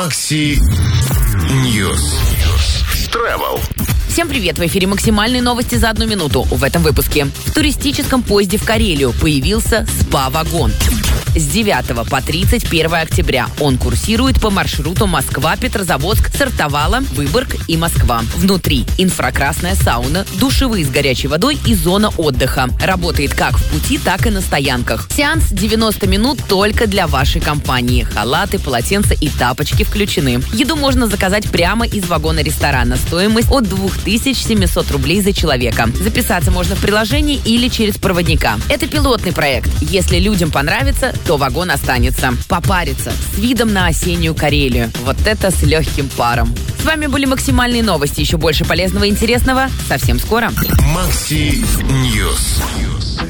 Макси Ньюс. Travel. Всем привет! В эфире максимальные новости за 1 минуту. В этом выпуске. В туристическом поезде в Карелию появился СПА-вагон. С 9 по 31 октября он курсирует по маршруту Москва-Петрозаводск, Сартовала, Выборг и Москва. Внутри инфракрасная сауна, душевые с горячей водой и зона отдыха. Работает как в пути, так и на стоянках. Сеанс 90 минут только для вашей компании. Халаты, полотенца и тапочки включены. Еду можно заказать прямо из вагона ресторана. Стоимость от 2700 рублей за человека. Записаться можно в приложении или через проводника. Это пилотный проект. Если людям понравится, то вагон останется. Попариться с видом на осеннюю Карелию. Вот это с легким паром. С вами были максимальные новости. Еще больше полезного и интересного совсем скоро. Макси Ньюс.